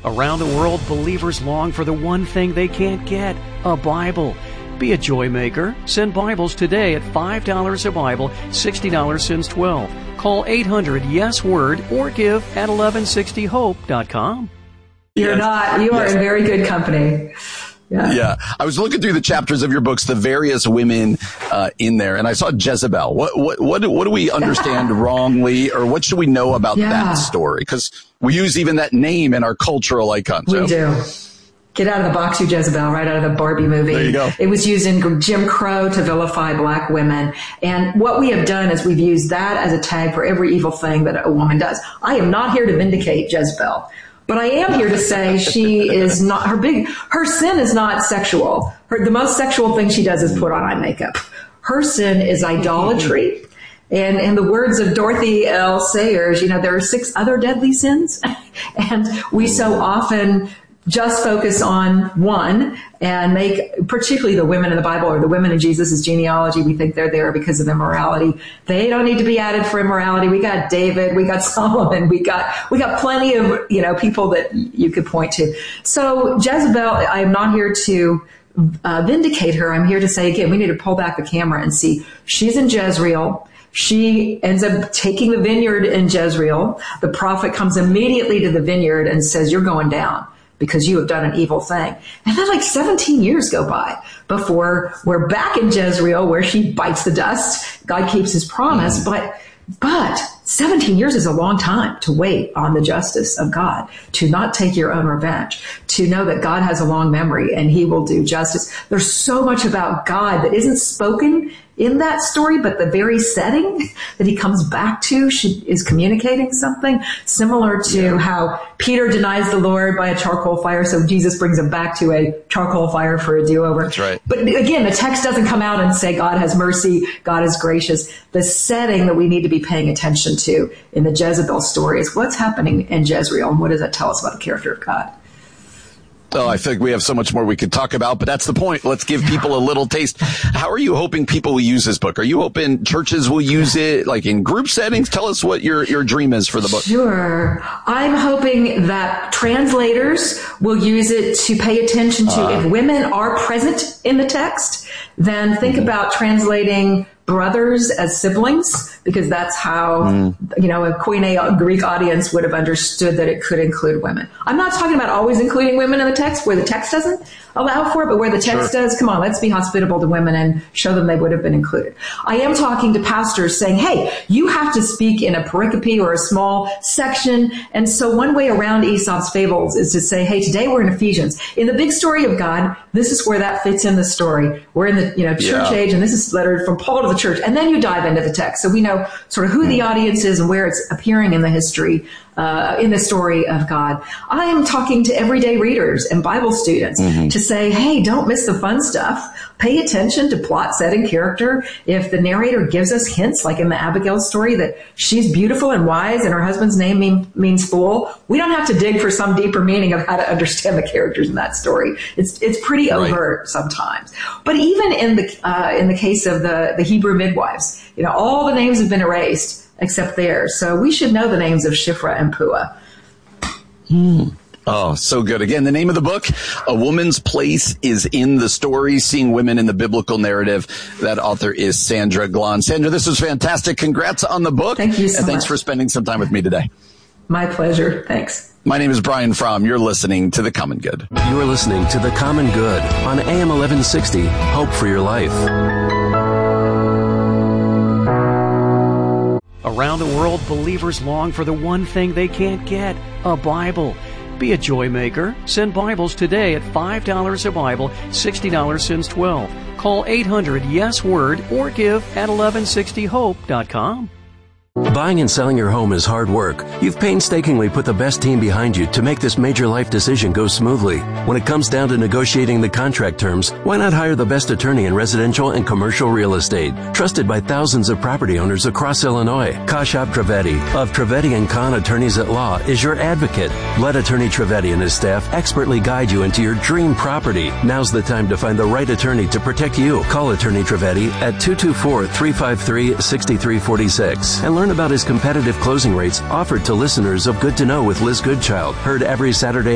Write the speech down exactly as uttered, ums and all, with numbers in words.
Around the world, believers long for the one thing they can't get, a Bible. Be a joy maker. Send Bibles today at five dollars a Bible, sixty dollars since twelve. Call eight hundred yes word or give at eleven sixty hope dot com. You're yes. not. You are yes. in very good company. Yeah. yeah. I was looking through the chapters of your books, the various women uh, in there, and I saw Jezebel. What what what do, what do we understand wrongly, or what should we know about yeah. that story? Because we use even that name in our cultural icons. We so. do. Get out of the box, you Jezebel, right out of the Barbie movie. There you go. It was used in Jim Crow to vilify black women. And what we have done is we've used that as a tag for every evil thing that a woman does. I am not here to vindicate Jezebel. But I am here to say she is not, her big, her sin is not sexual. Her, the most sexual thing she does is put on eye makeup. Her sin is idolatry. And in the words of Dorothy L. Sayers, you know, there are six other deadly sins. And we so often just focus on one and make, particularly the women in the Bible or the women in Jesus' genealogy, we think they're there because of immorality. They don't need to be added for immorality. We got David, we got Solomon, we got, we got plenty of, you know, people that you could point to. So Jezebel, I am not here to uh, vindicate her. I'm here to say, again, we need to pull back the camera and see she's in Jezreel. She ends up taking the vineyard in Jezreel. The prophet comes immediately to the vineyard and says, you're going down, because you have done an evil thing. And then like seventeen years go by before we're back in Jezreel where she bites the dust. God keeps his promise, but, but seventeen years is a long time to wait on the justice of God, to not take your own revenge, to know that God has a long memory and he will do justice. There's so much about God that isn't spoken in that story, but the very setting that he comes back to should, is communicating something similar to yeah. how Peter denies the Lord by a charcoal fire. So Jesus brings him back to a charcoal fire for a do-over. That's right. But again, the text doesn't come out and say God has mercy, God is gracious. The setting that we need to be paying attention to in the Jezebel story is what's happening in Jezreel, and what does that tell us about the character of God? Oh, I think we have so much more we could talk about, but that's the point. Let's give people a little taste. How are you hoping people will use this book? Are you hoping churches will use it, like in group settings? Tell us what your, your dream is for the book. Sure. I'm hoping that translators will use it to pay attention to uh, if women are present in the text, then think mm-hmm. about translating brothers as siblings, because that's how, mm. you know, a Koine Greek audience would have understood that it could include women. I'm not talking about always including women in the text where the text doesn't allow for it, but where the text sure. does, come on, let's be hospitable to women and show them they would have been included. I am talking to pastors saying, hey, you have to speak in a pericope or a small section. And so one way around Aesop's fables is to say, hey, today we're in Ephesians. In the big story of God, this is where that fits in the story. We're in the, you know, church yeah. age, and this is a letter from Paul to the church. And then you dive into the text. So we know sort of who the audience is and where it's appearing in the history, uh, in the story of God. I am talking to everyday readers and Bible students mm-hmm. to say, hey, don't miss the fun stuff. Pay attention to plot, setting, character. If the narrator gives us hints, like in the Abigail story, that she's beautiful and wise and her husband's name mean, means fool, we don't have to dig for some deeper meaning of how to understand the characters in that story. It's it's pretty right. overt sometimes. But even in the uh, in the case of the, the Hebrew midwives, you know, all the names have been erased except theirs. So we should know the names of Shiphrah and Puah. Hmm. Oh, so good. Again, the name of the book, A Woman's Place is in the Story, Seeing Women in the Biblical Narrative. That author is Sandra Glahn. Sandra, this was fantastic. Congrats on the book. Thank you so And thanks much. for spending some time with me today. My pleasure. Thanks. My name is Brian Fromm. You're listening to The Common Good. You're listening to The Common Good on A M eleven sixty. Hope for your life. Around the world, believers long for the one thing they can't get, a Bible. Be a joy maker. Send Bibles today at five dollars a Bible, sixty dollars since twelve. Call eight hundred yes word or give at eleven sixty hope dot com. Buying and selling your home is hard work. You've painstakingly put the best team behind you to make this major life decision go smoothly. When it comes down to negotiating the contract terms, why not hire the best attorney in residential and commercial real estate, trusted by thousands of property owners across Illinois? Kashab Trivedi of Trivedi and Kahn Attorneys at Law is your advocate. Let Attorney Trivedi and his staff expertly guide you into your dream property. Now's the time to find the right attorney to protect you. Call Attorney Trivedi at two two four, three five three, six three four six and learn about his competitive closing rates offered to listeners of Good to Know with Liz Goodchild. Heard every Saturday